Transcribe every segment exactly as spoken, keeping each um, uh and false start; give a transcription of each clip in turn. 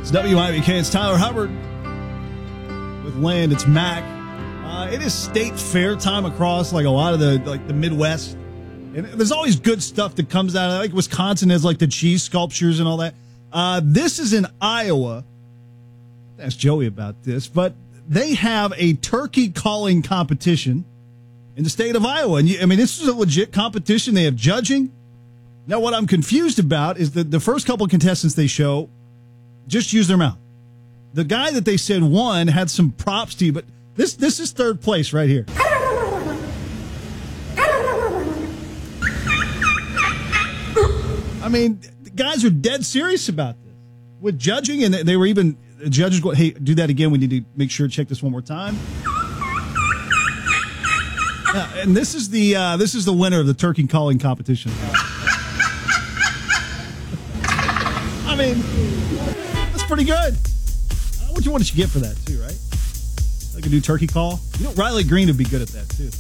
It's W I B K. It's Tyler Hubbard. With Land, it's Mac. Uh, it is state fair time across like a lot of the like the Midwest. And there's always good stuff that comes out of it. Like Wisconsin has like the cheese sculptures and all that. Uh, this is in Iowa. Ask Joey about this, but they have a turkey calling competition in the state of Iowa. And you, I mean, this is a legit competition. They have judging. Now, what I'm confused about is that the first couple of contestants they show just use their mouth. The guy that they said won had some props to you, but this this is third place right here. I mean, the guys are dead serious about this with judging, and they were even the judges go, "Hey, do that again. We need to make sure check this one more time." Yeah, and this is the uh, this is the winner of the turkey calling competition. I mean, that's pretty good. What you want you get for that too, right? Like a new turkey call. You know, Riley Green would be good at that too.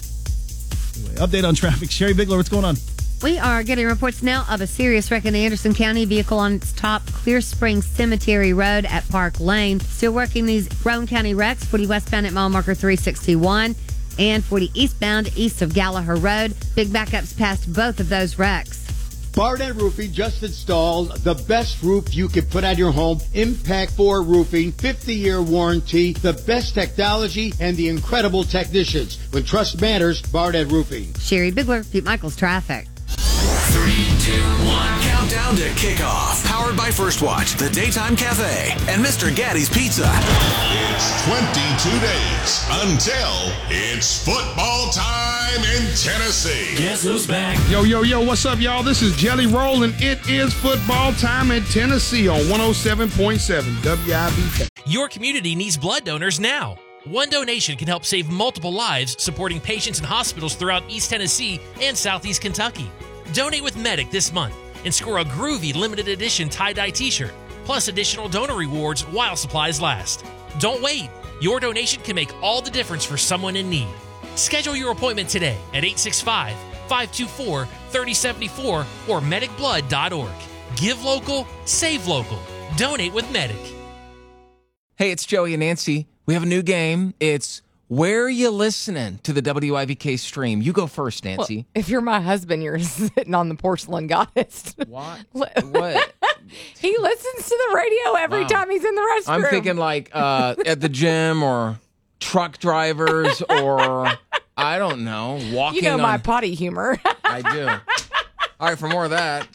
Anyway, update on traffic. Sherry Bigler, what's going on? We are getting reports now of a serious wreck in the Anderson County. Vehicle on its top, Clear Spring Cemetery Road at Park Lane. Still working these Roane County wrecks. forty westbound at mile marker three sixty-one and forty eastbound east of Gallagher Road. Big backups past both of those wrecks. Barnett Roofing just installed the best roof you could put on your home. Impact four Roofing, fifty-year warranty, the best technology, and the incredible technicians. When trust matters, Barnett Roofing. Sherry Bigler, Pete Michaels Traffic. Three, two, one. Countdown to kickoff. Powered by First Watch, the Daytime Cafe, and Mister Gaddy's Pizza. It's twenty-two days until it's football time in Tennessee. Guess who's back? Yo, yo, yo, what's up, y'all? This is Jelly Roll, and it is football time in Tennessee on one oh seven point seven W I B K. Your community needs blood donors now. One donation can help save multiple lives, supporting patients in hospitals throughout East Tennessee and Southeast Kentucky. Donate with Medic this month and score a groovy limited edition tie-dye t-shirt, plus additional donor rewards while supplies last. Don't wait. Your donation can make all the difference for someone in need. Schedule your appointment today at eight six five, five two four, three oh seven four or medic blood dot org. Give local, save local. Donate with Medic. Hey, it's Joey and Nancy. We have a new game. It's Where Are You Listening to the W I V K stream? You go first, Nancy. Well, if you're my husband, you're sitting on the porcelain goddess. What? What? He listens to the radio every Wow. time he's in the restroom. I'm thinking like uh, at the gym or truck drivers or, I don't know, walking You know my on... potty humor. I do. All right, for more of that,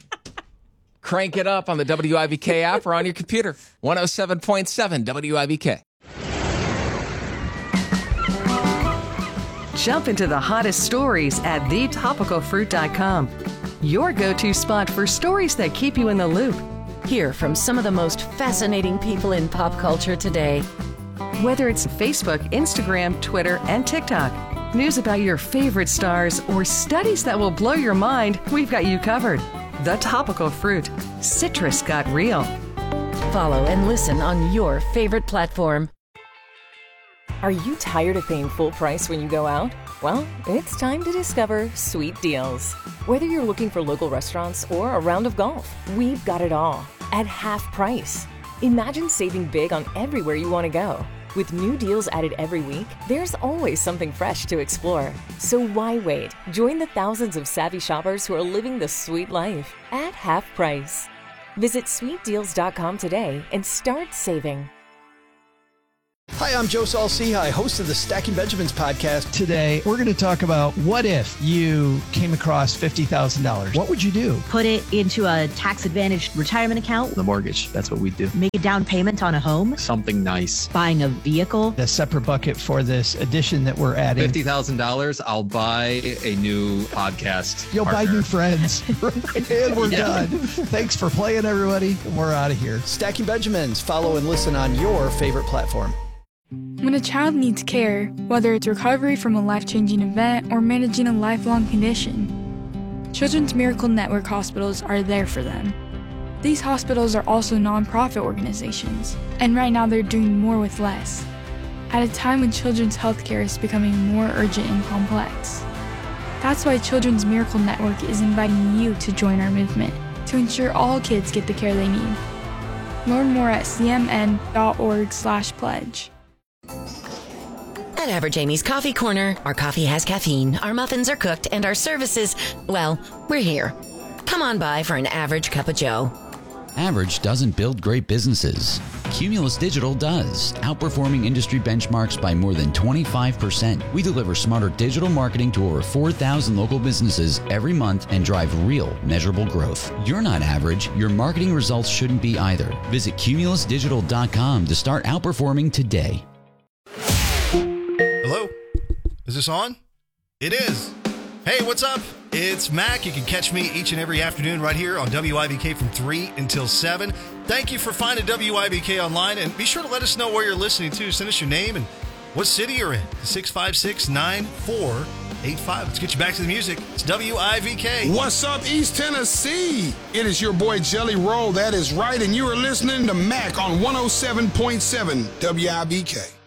crank it up on the W I V K app or on your computer. one oh seven point seven W I V K. Jump into the hottest stories at the topical fruit dot com. Your go-to spot for stories that keep you in the loop. Hear from some of the most fascinating people in pop culture today. Whether it's Facebook, Instagram, Twitter, and TikTok, news about your favorite stars, or studies that will blow your mind, we've got you covered. The Topical Fruit. Citrus got real. Follow and listen on your favorite platform. Are you tired of paying full price when you go out? Well, it's time to discover Sweet Deals. Whether you're looking for local restaurants or a round of golf, we've got it all at half price. Imagine saving big on everywhere you want to go. With new deals added every week, there's always something fresh to explore. So why wait? Join the thousands of savvy shoppers who are living the sweet life at half price. Visit sweet deals dot com today and start saving. Hi, I'm Joe Saul-Sehy, host of the Stacking Benjamins podcast. Today, we're going to talk about what if you came across fifty thousand dollars. What would you do? Put it into a tax-advantaged retirement account. The mortgage, that's what we do. Make a down payment on a home. Something nice. Buying a vehicle. A separate bucket for this addition that we're adding. fifty thousand dollars, I'll buy a new podcast You'll partner. buy new friends. And we're Yeah. done. Thanks for playing, everybody. We're out of here. Stacking Benjamins. Follow and listen on your favorite platform. When a child needs care, whether it's recovery from a life-changing event or managing a lifelong condition, Children's Miracle Network hospitals are there for them. These hospitals are also nonprofit organizations, and right now they're doing more with less, at a time when children's healthcare is becoming more urgent and complex. That's why Children's Miracle Network is inviting you to join our movement to ensure all kids get the care they need. Learn more at c m n dot org slash pledge. At Average Amy's Coffee Corner, our coffee has caffeine, our muffins are cooked, and our services, well, we're here. Come on by for an average cup of joe. Average doesn't build great businesses. Cumulus Digital does, outperforming industry benchmarks by more than twenty-five percent. We deliver smarter digital marketing to over four thousand local businesses every month and drive real, measurable growth. You're not average. Your marketing results shouldn't be either. Visit cumulus digital dot com to start outperforming today. Hello? Is this on? It is. Hey, what's up? It's Mac. You can catch me each and every afternoon right here on W I B K from three until seven. Thank you for finding W I B K online, and be sure to let us know where you're listening to. Send us your name and what city you're in. six five six, nine four eight five. Let's get you back to the music. It's W I B K. What's up, East Tennessee? It is your boy Jelly Roll. That is right, and you are listening to Mac on one oh seven point seven W I B K.